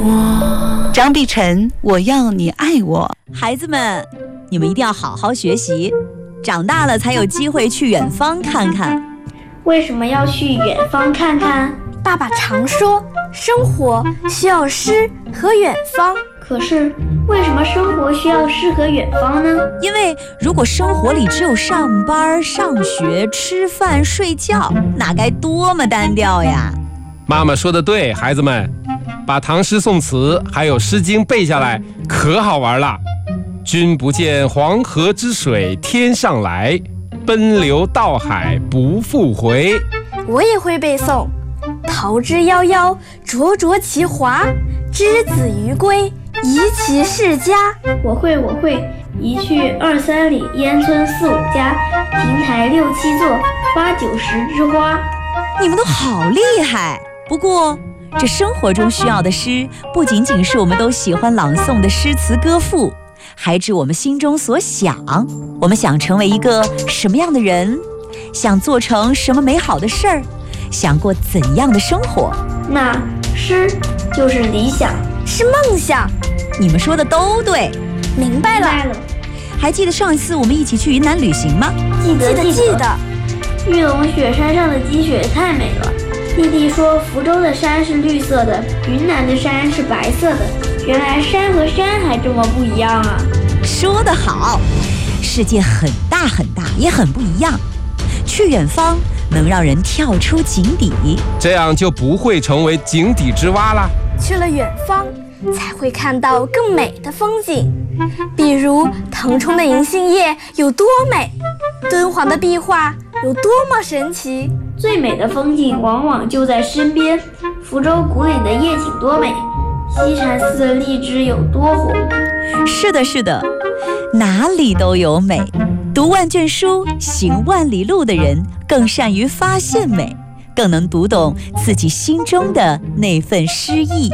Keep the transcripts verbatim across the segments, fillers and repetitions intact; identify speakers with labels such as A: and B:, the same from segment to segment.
A: 我。张碧晨，我要你爱我。
B: 孩子们，你们一定要好好学习，长大了才有机会去远方看看。
C: 为什么要去远方看看？
D: 爸爸常说，生活需要诗和远方。
C: 可是，为什么生活需要诗和远方呢？
B: 因为如果生活里只有上班、上学、吃饭、睡觉，那该多么单调呀！
E: 妈妈说的对，孩子们，把唐诗宋词还有诗经背下来，可好玩了。君不见黄河之水天上来，奔流到海不复回。
D: 我也会背诵，桃之夭夭，灼灼其华，之子于归，宜其室家。
C: 我会我会，一去二三里，烟村四五家，亭台六七座，八九十枝花。
B: 你们都好厉害！不过这生活中需要的诗，不仅仅是我们都喜欢朗诵的诗词歌赋，还指我们心中所想。我们想成为一个什么样的人，想做成什么美好的事儿，想过怎样的生活。
C: 那诗就是理想，
D: 是梦想。
B: 你们说的都对，
D: 明白了。
C: 明白了。
B: 还记得上一次我们一起去云南旅行吗？
C: 记得
D: 记得记得。
C: 玉龙雪山上的积雪太美了。弟弟说福州的山是绿色的，云南的山是白色的。原来山和山还这么不一样啊！
B: 说得好，世界很大很大，也很不一样。去远方能让人跳出井底，
E: 这样就不会成为井底之蛙啦。
D: 去了远方，才会看到更美的风景，比如腾冲的银杏叶有多美，敦煌的壁画有多么神奇。
C: 最美的风景往往就在身边，福州古岭的夜景多美，西禅寺的荔枝有多红。
B: 是的是的，哪里都有美。读万卷书，行万里路的人更善于发现美，更能读懂自己心中的那份诗意。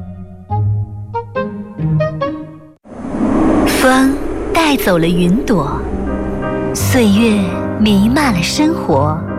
F: 风带走了云朵，岁月弥漫了生活。